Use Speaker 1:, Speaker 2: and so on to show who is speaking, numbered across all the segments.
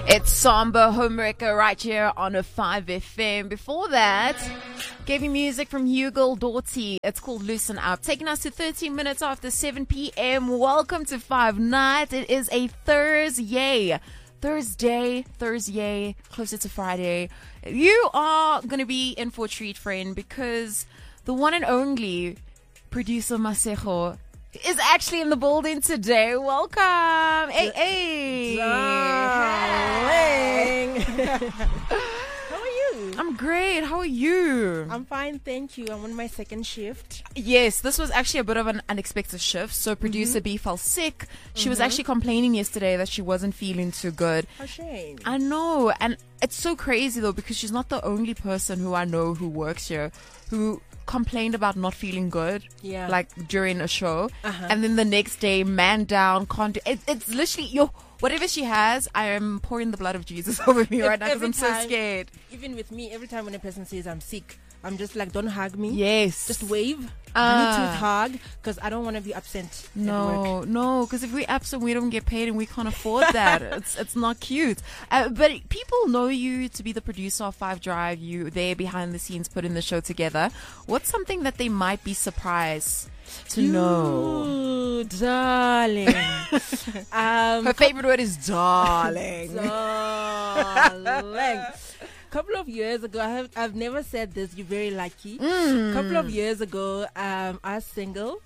Speaker 1: It's Samba Homewrecker right here on a 5FM. Before that, gave you music from Hugo Doughty. It's called Loosen Up. Taking us to 13 minutes after 7 p.m. Welcome to 5 Nights. It is a Thursday, closer to Friday. You are going to be in for a treat, friend, because the one and only producer Masego is actually in the building today. Welcome. Hey.
Speaker 2: Darling. How are you?
Speaker 1: I'm great. How are you?
Speaker 2: I'm fine, thank you. I'm on my second shift.
Speaker 1: Yes, this was actually a bit of an unexpected shift. So producer B fell sick. She was actually complaining yesterday that she wasn't feeling too good.
Speaker 2: How shame.
Speaker 1: I know. And it's so crazy though, because she's not the only person who I know who works here who complained about not feeling good, like during a show, and then the next day, man down, can't do it's literally whatever she has. I am pouring the blood of Jesus over me right now because I'm so scared.
Speaker 2: Even with me, every time when a person says I'm sick, I'm just like, don't hug me.
Speaker 1: Yes,
Speaker 2: just wave. Bluetooth hug, because I don't want to be absent.
Speaker 1: No, because if we're absent, we don't get paid and we can't afford that. It's not cute. But people know you to be the producer of 5 Drive. You there behind the scenes putting the show together. What's something that they might be surprised to know?
Speaker 2: Darling.
Speaker 1: Her favorite word is darling.
Speaker 2: Darling. Couple of years ago, I've never said this. You're very lucky. Couple of years ago, I was single,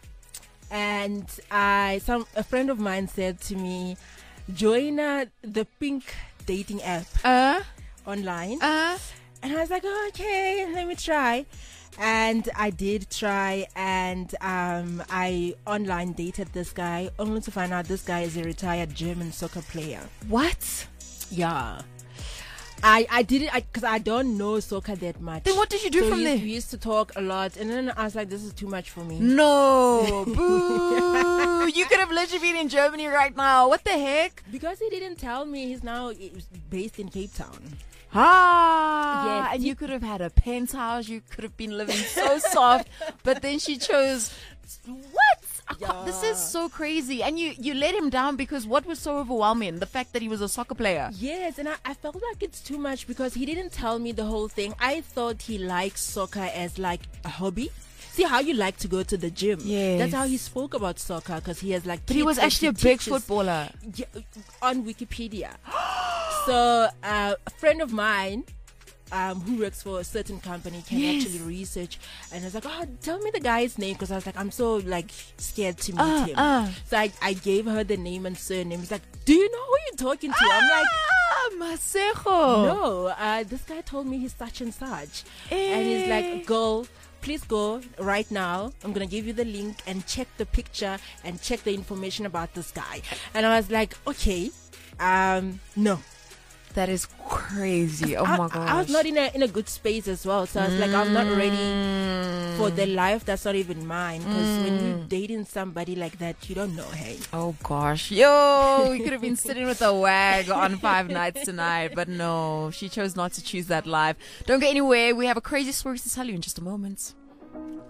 Speaker 2: and a friend of mine said to me, "Join the Pink dating app online." And I was like, oh, "Okay, let me try." And I did try, and I online dated this guy, only to find out this guy is a retired German soccer player.
Speaker 1: What?
Speaker 2: Yeah. I did it because I don't know soccer that much.
Speaker 1: Then what did you do from there?
Speaker 2: We used to talk a lot, and then I was like, this is too much for me.
Speaker 1: No. Boo. You could have literally been in Germany right now. What the heck?
Speaker 2: Because he didn't tell me he's now based in Cape Town.
Speaker 1: Yes. And you could have had a penthouse. You could have been living so soft. But then she chose... What? This is so crazy. And you let him down because what was so overwhelming? The fact that he was a soccer player.
Speaker 2: Yes, and I felt like it's too much because he didn't tell me the whole thing. I thought he likes soccer as like a hobby. See how you like to go to the gym.
Speaker 1: Yes.
Speaker 2: That's how he spoke about soccer, because he has like...
Speaker 1: But he was actually a big footballer.
Speaker 2: Yeah, on Wikipedia. So a friend of mine who works for a certain company can actually research, and I was like, oh, tell me the guy's name, because I was like, I'm so like scared to meet him. So I gave her the name and surname. He's like, do you know who you're talking to? I'm like,
Speaker 1: Masego.
Speaker 2: No, this guy told me he's such and such. And he's like, girl, please go right now. I'm going to give you the link and check the picture and check the information about this guy. And I was like, okay, no.
Speaker 1: That is crazy. Oh my gosh.
Speaker 2: I was not in a good space as well. So I was like, I'm not ready for the life that's not even mine. Because when you're dating somebody like that, you don't know, hey.
Speaker 1: Oh gosh. Yo, you could have been sitting with a wag on 5 Nights tonight. But no, she chose not to choose that life. Don't go anywhere. We have a crazy story to tell you in just a moment.